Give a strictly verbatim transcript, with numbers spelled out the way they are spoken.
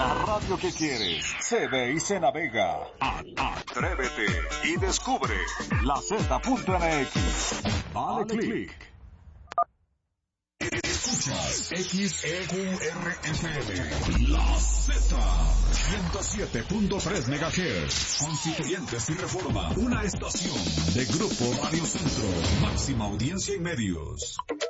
La radio que quieres se ve y se navega. Atrévete y descubre la Z.mx. Dale click. Escuchas X E Q R F M, La Z, ciento siete punto tres megahertz, Constituyentes y Reforma, una estación de Grupo Radio Centro, máxima audiencia y medios.